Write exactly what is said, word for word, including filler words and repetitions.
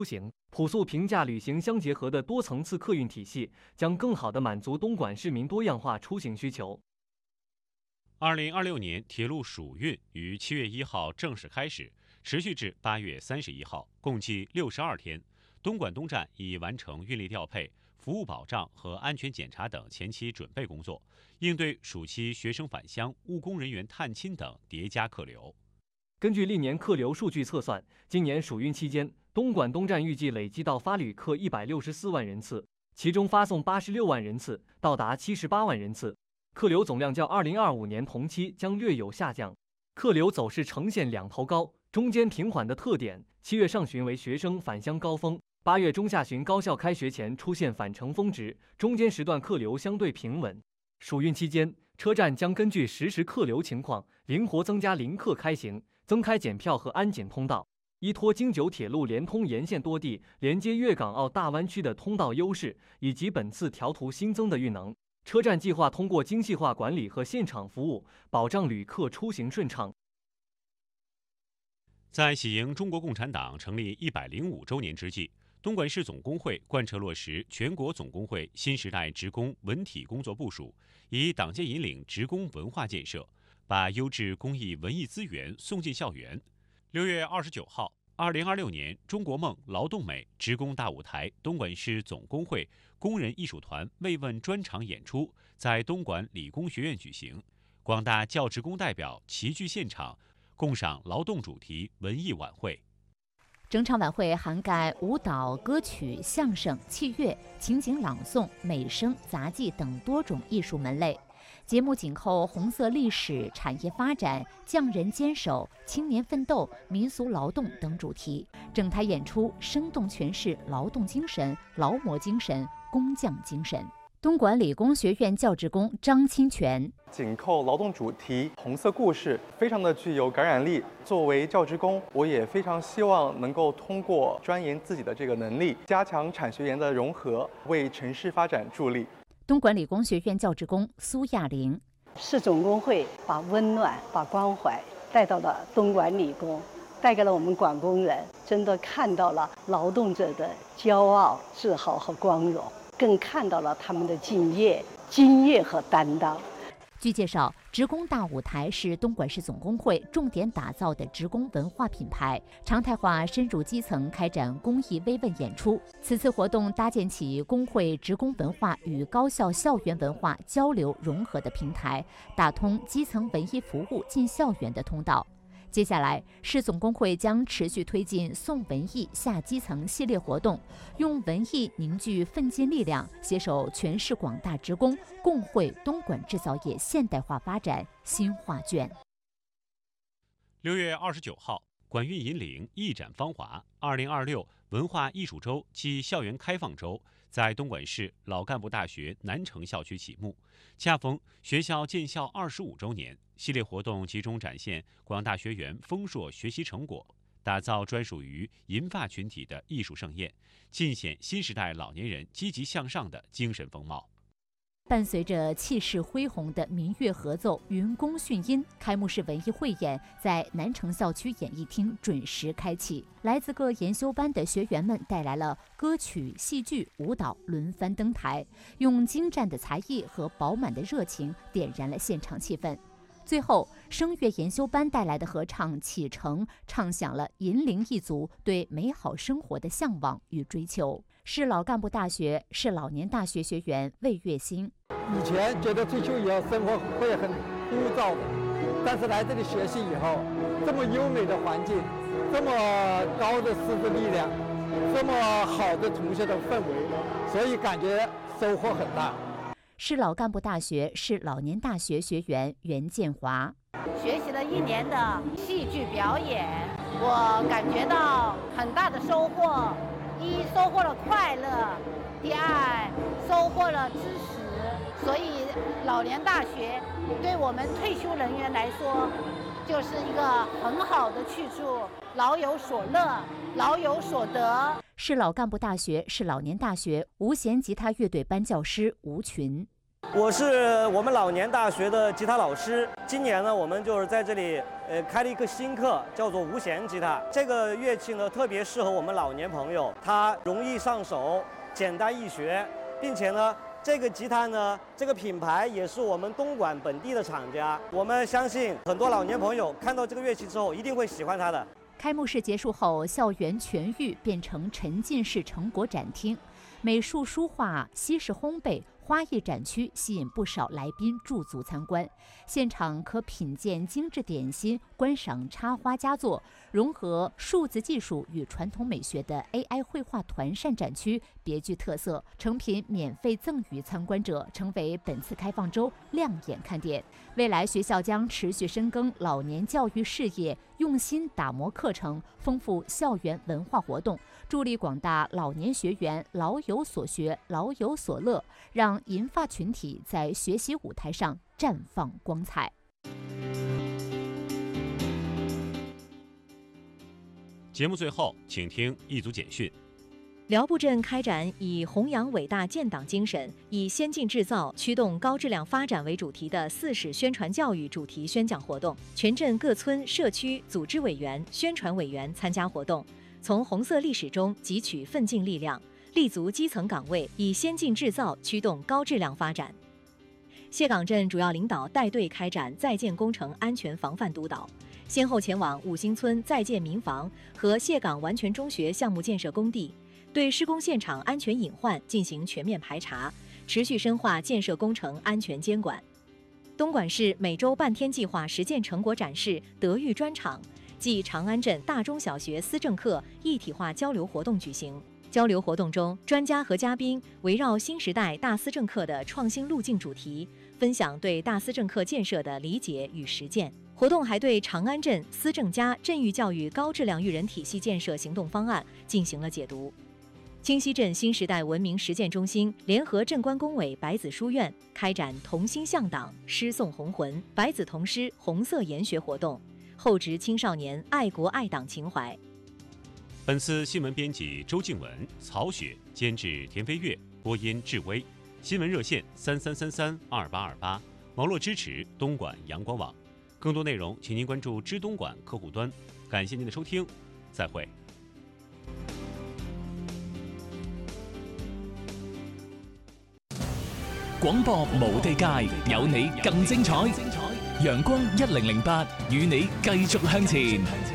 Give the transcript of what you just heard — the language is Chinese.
出行，朴素平价旅行相结合的多层次客运体系，将更好地满足东莞市民多样化出行需求。 二零二六年铁路暑运于七月一号正式开始，持续至八月三十一号，共计六十二天。东莞东站已完成运力调配、服务保障和安全检查等前期准备工作，应对暑期学生返乡、务工人员探亲等叠加客流。 根据历年客流数据测算，今年暑运期间，东莞东站预计累计到发旅客一百六十四万人次，其中发送八十六万人次，到达七十八万人次。客流总量较二零二五年同期将略有下降，客流走势呈现两头高、中间平缓的特点。七月上旬为学生返乡高峰，八月中下旬高校开学前出现返程峰值，中间时段客流相对平稳。暑运期间，车站将根据实时客流情况，灵活增加临客开行，增开检票和安检通道。依托京九铁路连通沿线多地连接粤港澳大湾区的通道优势，以及本次调图新增的运能，车站计划通过精细化管理和现场服务，保障旅客出行顺畅。 在喜迎中国共产党成立一百零五周年之际，东莞市总工会贯彻落实全国总工会新时代职工文体工作部署，以党建引领职工文化建设，把优质公益文艺资源送进校园。六月二十九号，二零二六年中国梦劳动美职工大舞台东莞市总工会工人艺术团慰问专场演出在东莞理工学院举行，广大教职工代表齐聚现场，共赏劳动主题文艺晚会。 整场晚会涵盖舞蹈、歌曲、相声、器乐、情景朗诵、美声、杂技等多种艺术门类。节目紧扣红色历史、产业发展、匠人坚守、青年奋斗、民俗劳动等主题，整台演出生动诠释劳动精神、劳模精神、工匠精神。东莞理工学院教职工张清泉， 紧扣劳动主题，红色故事非常的具有感染力。作为教职工，我也非常希望能够通过钻研自己的这个能力，加强产学研的融合，为城市发展助力。 东莞理工学院教职工苏亚玲， 市总工会把温暖、把关怀带到了东莞理工，带给了我们广工人，真的看到了劳动者的骄傲、自豪和光荣，更看到了他们的敬业、敬业和担当。 据介绍，职工大舞台是东莞市总工会重点打造的职工文化品牌，常态化深入基层开展公益慰问演出。此次活动搭建起工会职工文化与高校校园文化交流融合的平台，打通基层文艺服务进校园的通道。接下来，市总工会将持续推进送文艺下基层系列活动，用文艺凝聚奋进力量，携手全市广大职工，共绘东莞制造业现代化发展新画卷。 六月二十九号，管运引领一展芳华二零二六文化艺术周暨校园开放周在东莞市老干部大学南城校区启幕，恰逢学校建校二十五周年。系列活动集中展现广大学员丰硕学习成果，打造专属于银发群体的艺术盛宴，尽显新时代老年人积极向上的精神风貌。 伴随着气势恢宏的民乐合奏《云宫迅音》，开幕式文艺汇演在南城校区演艺厅准时开启。来自各研修班的学员们带来了歌曲、戏剧、舞蹈轮番登台，用精湛的才艺和饱满的热情点燃了现场气氛。最后，声乐研修班带来的合唱《启程》唱响了银铃一族对美好生活的向往与追求。市老干部大学市老年大学学员魏月星， 以前觉得退休以后生活会很枯燥的，但是来这里学习以后，这么优美的环境，这么高的师资力量，这么好的同学的氛围，所以感觉收获很大。 市老干部大学市老年大学学员袁建华， 学习了一年的戏剧表演，我感觉到很大的收获。一，收获了快乐；第二，收获了知识。所以老年大学对我们退休人员来说，就是一个很好的去处，老有所乐，老有所得。 市老干部大学市老年大学无弦吉他乐队班教师吴群， 我是我们老年大学的吉他老师，今年呢，我们就是在这里呃开了一个新课，叫做无弦吉他。这个乐器呢，特别适合我们老年朋友，它容易上手，简单易学，并且呢，这个吉他呢，这个品牌也是我们东莞本地的厂家。我们相信很多老年朋友看到这个乐器之后，一定会喜欢它的。 开幕式结束后，校园全域变成沉浸式成果展厅，美术书画、西式烘焙、花艺展区吸引不少来宾驻足参观。现场可品鉴精致点心，观赏插花佳作，融合数字技术与传统美学的 A I 绘画团扇展区别具特色，成品免费赠予参观者，成为本次开放周亮眼看点。未来学校将持续深耕老年教育事业，用心打磨课程，丰富校园文化活动，助力广大老年学员老有所学、老有所乐，让银发群体在学习舞台上绽放光彩。 节目最后，请听一组简讯。 辽埠镇开展以弘扬伟大建党精神、以先进制造驱动高质量发展为主题的四史宣传教育主题宣讲活动，全镇各村社区组织委员、宣传委员参加活动，从红色历史中汲取奋进力量，立足基层岗位，以先进制造驱动高质量发展。谢岗镇主要领导带队开展在建工程安全防范督导，先后前往五星村在建民房和谢岗完全中学项目建设工地，对施工现场安全隐患进行全面排查，持续深化建设工程安全监管。东莞市每周半天计划实践成果展示德育专场暨长安镇大中小学思政课一体化交流活动举行。交流活动中，专家和嘉宾围绕新时代大思政课的创新路径主题，分享对大思政课建设的理解与实践。活动还对长安镇思政家镇域教育高质量育人体系建设行动方案进行了解读。清溪镇新时代文明实践中心联合镇关工委白子书院开展同心向党、诗颂红魂、白子童诗红色研学活动，厚植青少年爱国爱党情怀。 本次新闻编辑周静文、曹雪，监制田飞跃，播音志威。新闻热线三三三三二八二八，网络支持东莞阳光网。更多内容，请您关注知东莞客户端。感谢您的收听，再会。 廣播無地界，有你更精彩。陽光一零零八，與你繼續向前。